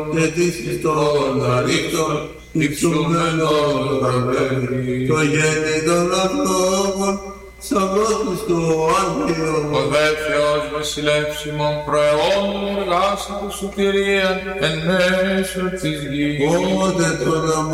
και της Χριστόν αρήκτων, υψούμενον βραβεύει, το γέννη των ανθρώπων, Σαββός Χριστού Άγγιον. Ο δε Θεός βασιλεύς ημών προαιών εργάσατος σωτηρίαν εν μέσω της γης. Πότε τον